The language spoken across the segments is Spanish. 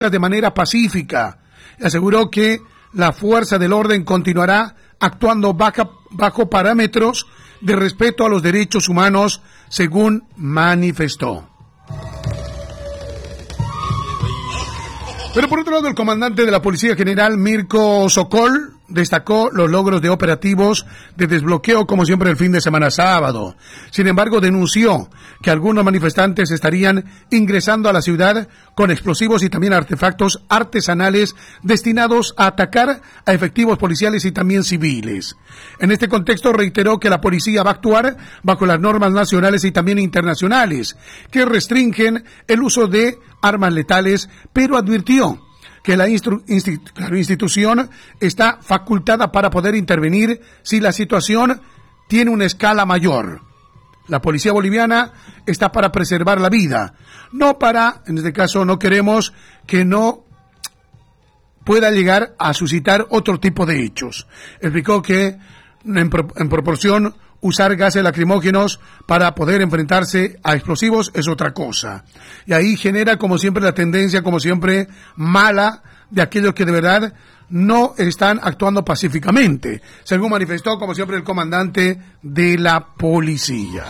de manera pacífica. Aseguró que la fuerza del orden continuará actuando bajo parámetros de respeto a los derechos humanos, según manifestó. Pero por otro lado, el comandante de la Policía General, Mirko Sokol, destacó los logros de operativos de desbloqueo, como siempre, el fin de semana sábado. Sin embargo, denunció que algunos manifestantes estarían ingresando a la ciudad con explosivos y también artefactos artesanales destinados a atacar a efectivos policiales y también civiles. En este contexto, reiteró que la policía va a actuar bajo las normas nacionales y también internacionales, que restringen el uso de armas letales, pero advirtió que la institución está facultada para poder intervenir si la situación tiene una escala mayor. La policía boliviana está para preservar la vida, no para, en este caso, no queremos que no pueda llegar a suscitar otro tipo de hechos. Explicó que en proporción usar gases lacrimógenos para poder enfrentarse a explosivos es otra cosa. Y ahí genera, como siempre, la tendencia, como siempre, mala de aquellos que de verdad no están actuando pacíficamente, según manifestó, como siempre, el comandante de la policía.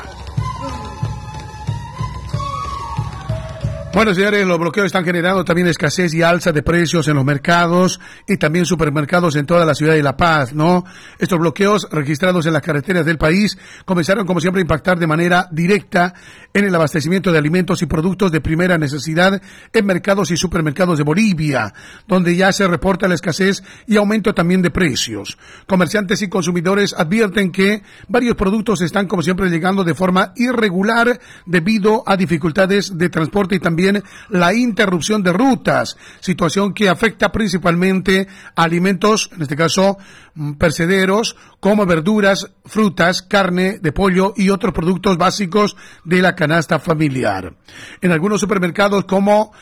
Bueno, señores, los bloqueos están generando también escasez y alza de precios en los mercados y también supermercados en toda la ciudad de La Paz, ¿no? Estos bloqueos registrados en las carreteras del país comenzaron, como siempre, a impactar de manera directa en el abastecimiento de alimentos y productos de primera necesidad en mercados y supermercados de Bolivia, donde ya se reporta la escasez y aumento también de precios. Comerciantes y consumidores advierten que varios productos están, como siempre, llegando de forma irregular debido a dificultades de transporte y también la interrupción de rutas, situación que afecta principalmente a alimentos, en este caso perecederos, como verduras, frutas, carne de pollo y otros productos básicos de la canasta familiar. En algunos supermercados como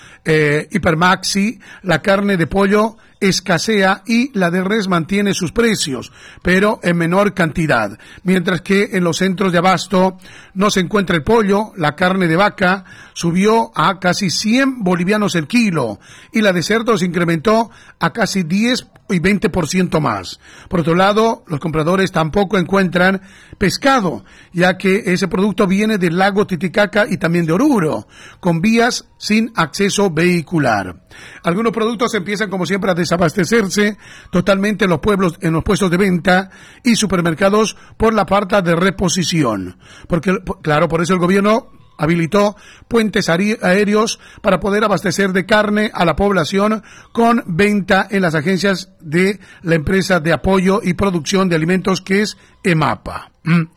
Hipermaxi, la carne de pollo escasea y la de res mantiene sus precios, pero en menor cantidad, mientras que en los centros de abasto no se encuentra el pollo. La carne de vaca subió a casi 100 bolivianos el kilo y la de cerdo se incrementó a casi 10 y 20% más. Por otro lado, los compradores tampoco encuentran pescado, ya que ese producto viene del lago Titicaca y también de Oruro, con vías sin acceso vehicular. Algunos productos empiezan, como siempre, a desabastecerse totalmente en los puestos de venta y supermercados por la falta de reposición. Porque, claro, por eso el gobierno habilitó puentes aéreos para poder abastecer de carne a la población con venta en las agencias de la empresa de apoyo y producción de alimentos, que es EMAPA.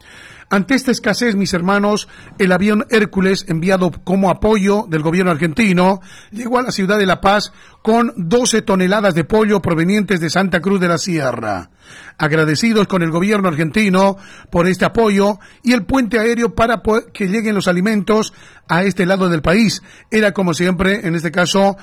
Ante esta escasez, mis hermanos, el avión Hércules, enviado como apoyo del gobierno argentino, llegó a la ciudad de La Paz con 12 toneladas de pollo provenientes de Santa Cruz de la Sierra. Agradecidos con el gobierno argentino por este apoyo y el puente aéreo para que lleguen los alimentos a este lado del país. Era, como siempre, en este caso,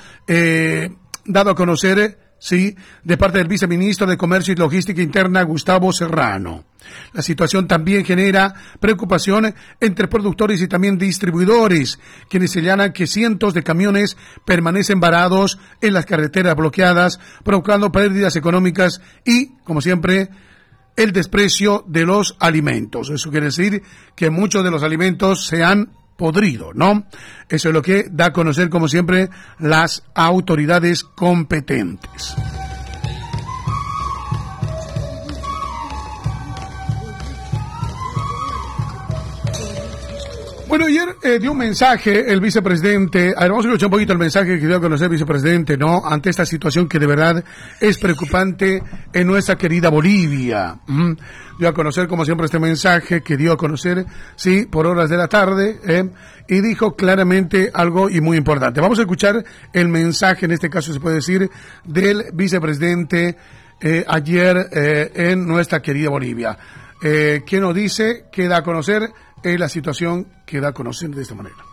dado a conocer, sí, de parte del viceministro de Comercio y Logística Interna, Gustavo Serrano. La situación también genera preocupación entre productores y también distribuidores, quienes señalan que cientos de camiones permanecen varados en las carreteras bloqueadas, provocando pérdidas económicas y, como siempre, el desprecio de los alimentos. Eso quiere decir que muchos de los alimentos se han podrido, ¿no? Eso es lo que da a conocer, como siempre, las autoridades competentes. Bueno, ayer dio un mensaje el vicepresidente. A ver, vamos a escuchar un poquito el mensaje que dio a conocer el vicepresidente, ¿no? Ante esta situación que de verdad es preocupante en nuestra querida Bolivia. Dio a conocer, como siempre, este mensaje que dio a conocer, sí, por horas de la tarde, y dijo claramente algo y muy importante. Vamos a escuchar el mensaje, en este caso se puede decir, del vicepresidente ayer en nuestra querida Bolivia. ¿Qué nos dice? ¿Qué da a conocer? Es la situación que da a conocer de esta manera.